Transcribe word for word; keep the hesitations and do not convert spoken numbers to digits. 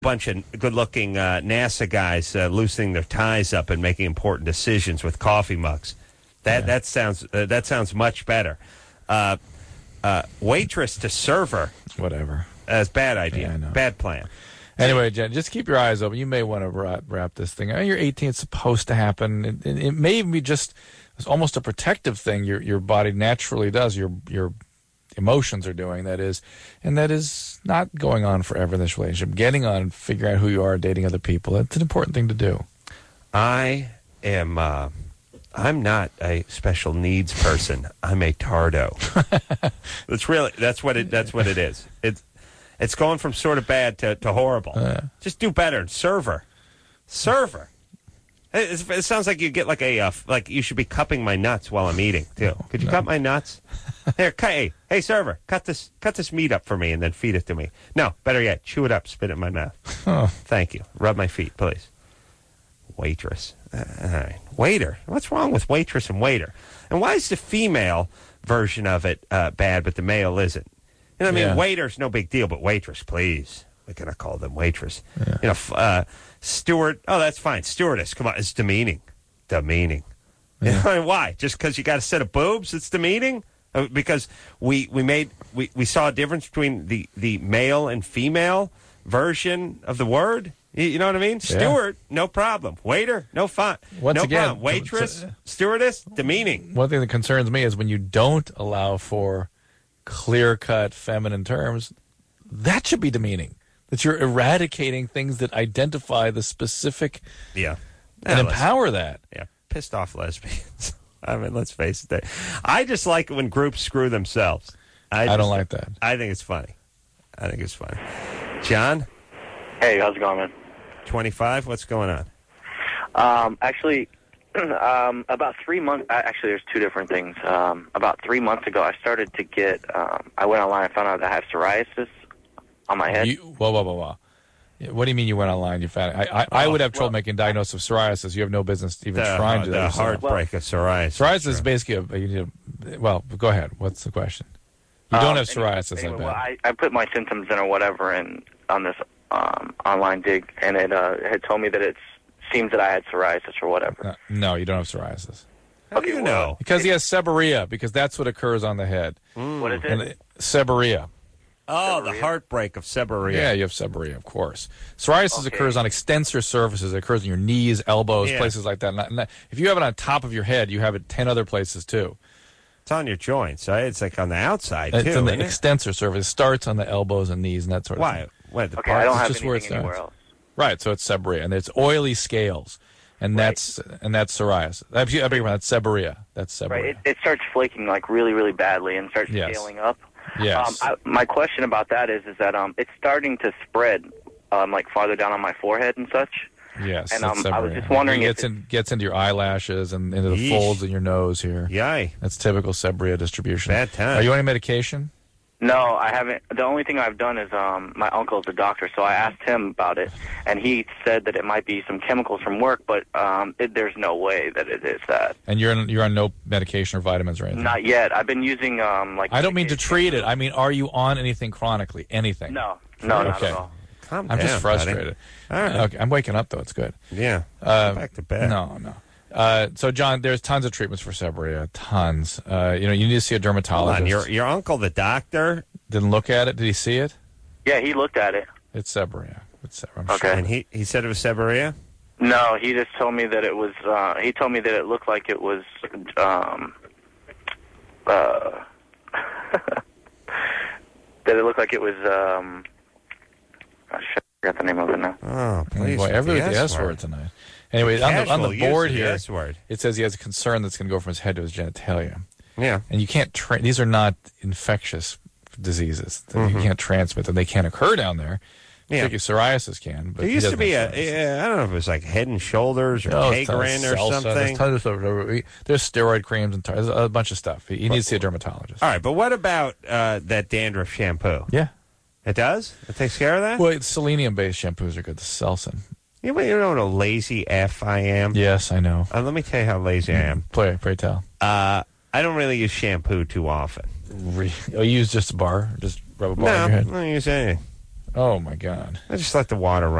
bunch of good-looking uh, NASA guys uh, loosening their ties up and making important decisions with coffee mugs. That yeah. that sounds uh, that sounds much better. Uh, uh, waitress to server. Whatever. That's a bad idea. Yeah, I know. Bad plan. Anyway, Jen, just keep your eyes open. You may want to wrap, wrap this thing. I mean, you're eighteen. It's supposed to happen. It, it, it may be just it's almost a protective thing your your body naturally does. Your your emotions are doing, that is. And that is not going on forever in this relationship. Getting on, figuring out who you are, dating other people. It's an important thing to do. I am... Uh, I'm not a special needs person. I'm a tardo. That's really... That's what it, that's what it is. It's... It's going from sort of bad to, to horrible. Uh, Just do better. Server. Server. It, it sounds like you get like a, uh, like you should be cupping my nuts while I'm eating, too. No, Could you no. cut my nuts? Here, cut, hey, hey, server, cut this cut this meat up for me and then feed it to me. No, better yet, chew it up, spit it in my mouth. Oh. Thank you. Rub my feet, please. Waitress. Uh, all right. Waiter. What's wrong with waitress and waiter? And why is the female version of it uh, bad, but the male isn't? You know what I mean? Yeah. Waiter's no big deal, but waitress, please. We're going to call them waitress. Yeah. You know, uh, steward, oh, that's fine. Stewardess, come on, it's demeaning. Demeaning. Yeah. You know, why? Just because you got a set of boobs, it's demeaning? Uh, because we we made we, we saw a difference between the, the male and female version of the word? You, you know what I mean? Yeah. Steward, no problem. Waiter, no fun. Once no again, problem. Waitress, uh, stewardess, demeaning. One thing that concerns me is when you don't allow for clear-cut feminine terms, that should be demeaning. That you're eradicating things that identify the specific yeah. and yeah, empower that. Yeah, pissed off lesbians. I mean, let's face it. I just like it when groups screw themselves. I, just, I don't like that. I think it's funny. I think it's funny. John? Hey, how's it going, man? twenty-five? What's going on? Um, actually... Um, about three months, actually there's two different things. Um, about three months ago, I started to get, um, I went online and found out that I have psoriasis on my head. You, whoa, whoa, whoa, whoa. What do you mean you went online? You found I, I, I would have trouble well, making a diagnosis of psoriasis. You have no business even the, trying to do the that. The heartbreak well, of psoriasis. Psoriasis sure. is basically a, you need a, well, go ahead. What's the question? You don't um, have psoriasis, anyway, I bet. Well, I, I put my symptoms in or whatever and on this um, online dig, and it uh, had told me that it's seems that I had psoriasis or whatever. No, no you don't have psoriasis. How do you know? Because he has seborrhea, because that's what occurs on the head. Mm. What is it? And it seborrhea. Oh, seborrhea? The heartbreak of seborrhea. Yeah, you have seborrhea, of course. Psoriasis okay. occurs on extensor surfaces. It occurs in your knees, elbows, yeah. places like that. Not, not, if you have it on top of your head, you have it ten other places, too. It's on your joints, right? It's like on the outside, it's too. It's on the it? extensor surface. It starts on the elbows and knees and that sort of Why? thing. Why? The okay, I don't have just anything anywhere else. Right, so it's seborrhea, and it's oily scales. And right. that's and that's psoriasis. I beg your pardon, that's seborrhea. That's seborrhea. Right. It, it starts flaking like really, really badly and starts yes. scaling up. Yes. Um, I, my question about that is, is that um, it's starting to spread, um, like farther down on my forehead and such. Yes. And um, I was just wondering it if gets, in, gets into your eyelashes and into the Yeesh. folds in your nose here. Yay. That's typical seborrhea distribution. Bad time. Are you on any medication? No, I haven't. The only thing I've done is um, my uncle's a doctor, so I asked him about it, and he said that it might be some chemicals from work, but um, it, there's no way that it is that. And you're on, you're on no medication or vitamins or anything? Not yet. I've been using um, like. I don't mean to treat it. I mean, are you on anything chronically? Anything? No, no, okay. not at all. Calm I'm down, just frustrated. All right. Okay, I'm waking up though. It's good. Yeah. Uh, back to bed. No, no. Uh, so, John, there's tons of treatments for seborrhea. Tons. Uh, you know, you need to see a dermatologist. Hold on. Your your uncle, the doctor, didn't look at it. Did he see it? Yeah, he looked at it. It's seborrhea. It's seborrhea. I'm okay. Sure. And he he said it was seborrhea. No, he just told me that it was. Uh, he told me that it looked like it was. Um, uh, that it looked like it was. Um, oh, shit, I forgot the name of it now. Oh, please! Boy, everybody with the S word tonight. Anyway, on the, on the board here, the it says he has a concern that's going to go from his head to his genitalia. Yeah. And you can't, tra- these are not infectious diseases. Mm-hmm. You can't transmit them. They can't occur down there. Yeah. Particularly pserosis can. But there used to be a, a, I don't know if it was like Head and Shoulders or no, Tegrin or salsa, something. There's, tons of stuff. There's steroid creams and there's a bunch of stuff. He, he needs to see a dermatologist. All right, but what about uh, that dandruff shampoo? Yeah. It does? It takes care of that? Well, selenium-based shampoos are good. The Selsun. You know what a lazy F I am? Yes, I know. Uh, let me tell you how lazy I am. Pray, pray tell. Uh, I don't really use shampoo too often. Re- oh, you use just a bar? Just rub a bar no, on your head? I don't use anything. Oh, my God. I just let the water run.